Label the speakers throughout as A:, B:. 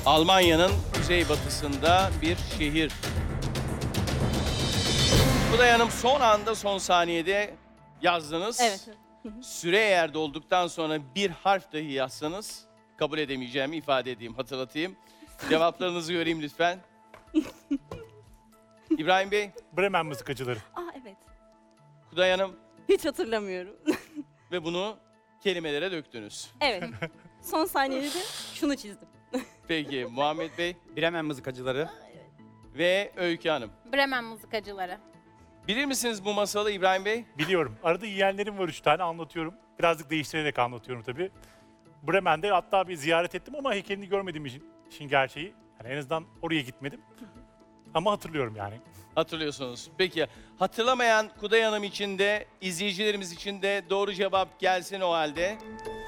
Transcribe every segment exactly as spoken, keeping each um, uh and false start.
A: Almanya'nın kuzeybatısında bir şehir. Kuday Hanım son anda son saniyede yazdınız.
B: Evet.
A: Süre eğer dolduktan sonra bir harf dahi yazsanız kabul edemeyeceğimi ifade edeyim, hatırlatayım. Cevaplarınızı göreyim lütfen. İbrahim Bey,
C: Bremen mızıkacıları.
B: Aa evet.
A: Kuday Hanım
B: Hiç hatırlamıyorum.
A: ve bunu kelimelere döktünüz.
B: Evet. Son saniyede de şunu çizdim.
A: Peki Muhammed Bey
D: Bremen mızıkacıları.
A: ve Öykü Hanım.
E: Bremen mızıkacıları.
A: Bilir misiniz bu masalı İbrahim Bey?
C: Biliyorum. Arada yeğenlerim var üç tane, anlatıyorum. Birazcık değiştirerek anlatıyorum tabii. Bremen'de hatta bir ziyaret ettim ama heykelini görmedim işin, işin gerçeği. Yani en azından oraya gitmedim. Ama hatırlıyorum yani.
A: Hatırlıyorsunuz. Peki hatırlamayan Kuday Hanım için de izleyicilerimiz için de doğru cevap gelsin o halde.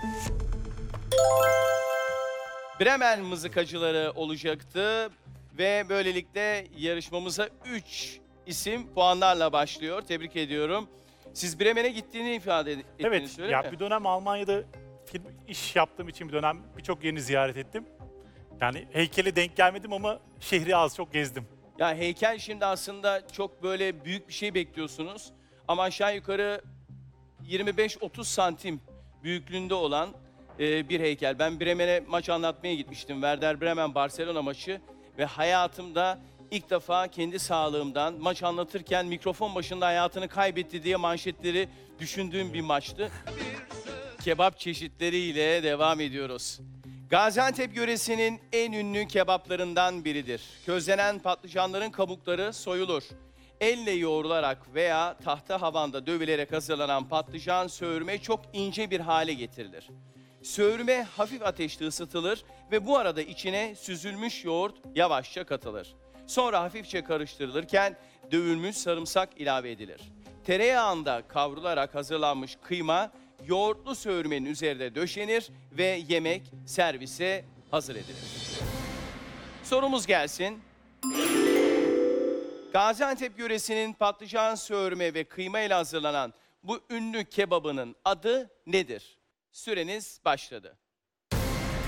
A: Bremen mızıkacıları olacaktı ve böylelikle yarışmamıza üç isim puanlarla başlıyor. Tebrik ediyorum. Siz Bremen'e gittiğini ifade ed- ettiniz,
C: Evet,
A: öyle
C: ya
A: mi?
C: bir dönem Almanya'da film iş yaptığım için bir dönem birçok yerini ziyaret ettim. Yani heykele denk gelmedim ama şehri az çok gezdim.
A: Ya heykel şimdi aslında çok böyle büyük bir şey bekliyorsunuz. Ama aşağı yukarı yirmi beş otuz santim büyüklüğünde olan e, bir heykel. Ben Bremen'e maç anlatmaya gitmiştim. Werder Bremen Barcelona maçı ve hayatımda ilk defa kendi sağlığımdan maç anlatırken mikrofon başında hayatını kaybetti diye manşetleri düşündüğüm bir maçtı. Kebap çeşitleriyle devam ediyoruz. Gaziantep yöresinin en ünlü kebaplarından biridir. Közlenen patlıcanların kabukları soyulur. Elle yoğrularak veya tahta havanda dövülerek hazırlanan patlıcan söğürme çok ince bir hale getirilir. Söğürme hafif ateşte ısıtılır ve bu arada içine süzülmüş yoğurt yavaşça katılır. Sonra hafifçe karıştırılırken dövülmüş sarımsak ilave edilir. Tereyağında kavrularak hazırlanmış kıyma yoğurtlu söğürmenin üzerine döşenir ve yemek servise hazır edilir. Sorumuz gelsin. Gaziantep yöresinin patlıcan söğürme ve kıyma ile hazırlanan bu ünlü kebabının adı nedir? Süreniz başladı.